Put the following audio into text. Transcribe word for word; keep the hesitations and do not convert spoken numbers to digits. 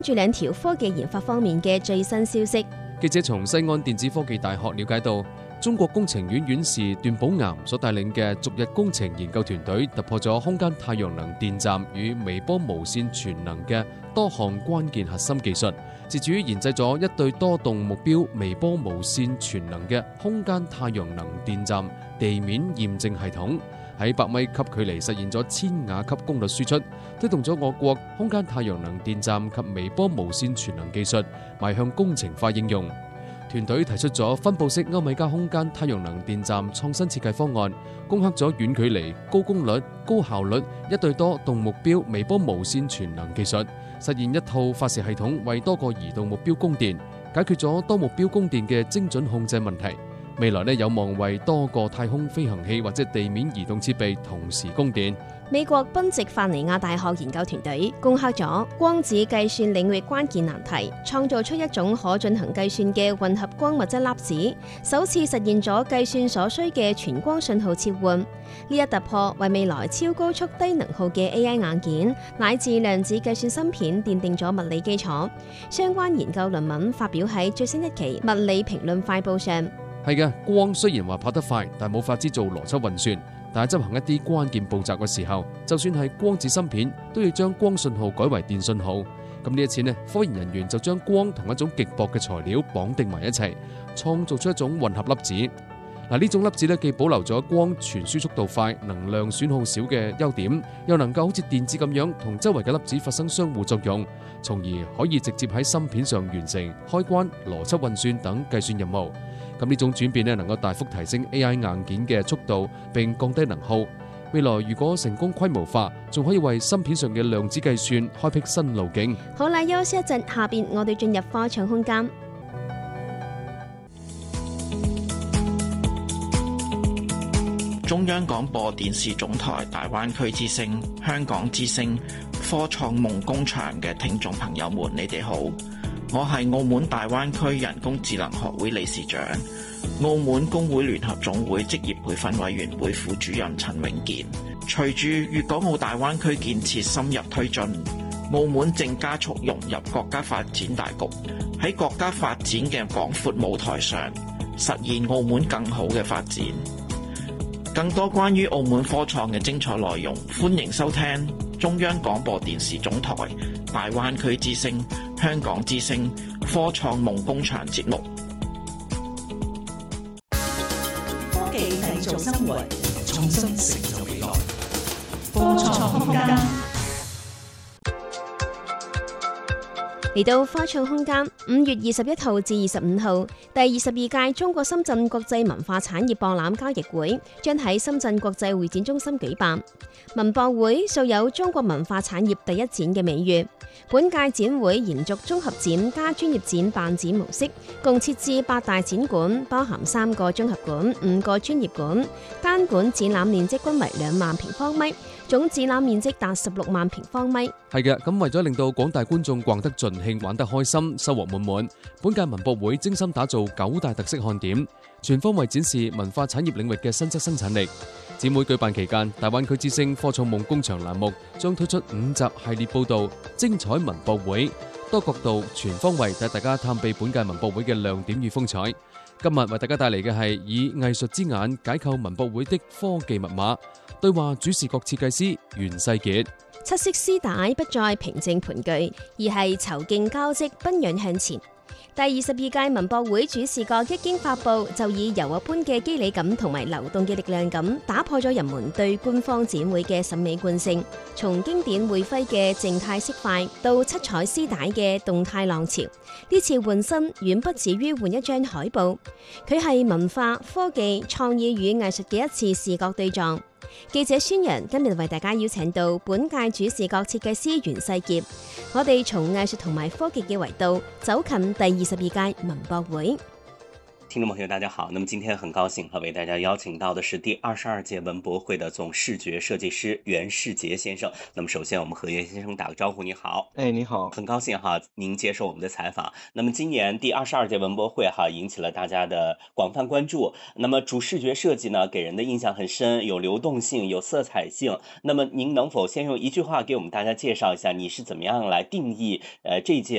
住兩條科技研發方面嘅最新消息。 記者從西安電子科技大學了解到，中國工程院院士段寶岩所帶領嘅逐日工程研究團隊突破咗空間太陽能電站與微波無線全能嘅多項關鍵核心技術，自主研製咗一對多動目標微波無線全能嘅空間太陽能電站地面驗證系統，喺百米級距離實現咗千瓦級功率輸出，推動咗我國空間太陽能電站及微波無線全能技術邁向工程化應用。團隊提出咗分布式歐米茄空間太陽能電站創新設計方案，攻克咗遠距離、高功率、高效率一對多動目標微波無線全能技術，實現一套發射系統為多個移動目標供電，解決咗多目標供電嘅精準控制問題。未來呢有望為多個太空飛行器或者地面移動設備同時供電。 美國賓夕法尼亞大學研究團隊攻克咗光子計算領域關鍵難題，創造出一種可進行計算嘅混合光物質粒子，首次實現咗計算所需嘅全光信號切換。呢一突破為未來超高速低能耗嘅 A I 硬件乃至量子計算芯片奠定咗物理基礎。相關研究論文發表喺最新一期《物理評論快報》上。 係嘅，光雖然話跑得快，但冇法子做邏輯運算。但係執行一啲關鍵步驟嘅時候，就算係光子芯片，都要將光信號改為電信號。咁呢一次呢，科研人員就將光同一種極薄嘅材料綁定埋一齊，創造出一種混合粒子。嗱，呢種粒子呢，既保留咗光傳輸速度快、能量損耗少嘅優點，又能夠好似電子咁樣同周圍嘅粒子發生相互作用，從而可以直接喺芯片上完成開關、邏輯運算等計算任務。咁呢種轉變呢，能夠大幅提升 A I 硬件嘅速度，並降低能耗。未來如果成功規模化，仲可以為芯片上嘅量子計算開闢新路徑。 好啦，休息一陣，下邊我哋進入科創空間。 中央廣播電視總台大灣區之聲、香港之聲、科創夢工場嘅聽眾朋友們，你哋好。我係澳門大灣區人工智能學會理事長、澳門工會聯合總會職業培訓委員會副主任陳永健。隨住粵港澳大灣區建設深入推進，澳門正加速融入國家發展大局，喺國家發展嘅廣闊舞台上，實現澳門更好嘅發展。更多關於澳門科創嘅精彩內容，歡迎收聽中央廣播電視總台大灣區之聲、香港之聲科創夢工場節目。 科技製造生活，創新成就未來。科創空間。 嚟到科創空間，五月二十一號至二十五號，第二十二屆中國深圳國際文化產業博覽交易會將喺深圳國際會展中心舉辦。文博會素有中國文化產業第一展嘅美譽，本屆展會延續綜合展加專業展辦展模式，共設置八大展館，包含三個綜合館、五個專業館，單館展覽面積均為兩萬平方米。總展覽面積達十六萬平方米。 係嘅，咁為咗令到廣大觀眾逛得盡興、玩得開心、收穫滿滿，本屆文博會精心打造九大特色看點，全方位展示文化產業領域嘅新質生產力。展會舉辦期間，大灣區之星科創夢工場欄目將推出五集系列報道，精彩文博會，多角度、全方位帶大家探秘本屆文博會嘅亮點與風采。今日為大家帶嚟嘅係以藝術之眼解構文博會的科技密碼，對話主視覺設計師袁世傑。 七色絲帶不再平靜盤踞，而係籌勁交織，奔湧向前。第二十二屆文博會主視覺一經發布，就以油畫般嘅肌理感同埋流動嘅力量感，打破咗人們對官方展會嘅審美慣性。從經典會徽嘅靜態色塊，到七彩絲帶嘅動態浪潮，呢次換新遠不止於換一張海報，佢係文化、科技、創意與藝術嘅一次視覺對撞。記者宣揚今日為大家邀請到本屆主視覺設計師袁世傑，我哋從藝術同埋科技嘅維度走近第二十二屆文博會。 聽眾朋友大家好，那麼今天很高興和為大家邀請到的是第二十二屆文博會的總視覺設計師袁世傑先生。那麼首先我們和袁先生打個招呼。你好。 哎，你好， 很高興哈您接受我們的採訪。那麼今年第二十二屆文博會哈引起了大家的廣泛關注。那麼主視覺設計呢，給人的印象很深，有流動性，有色彩性。那麼您能否先用一句話給我們大家介紹一下，你是怎麼樣來定義呃這屆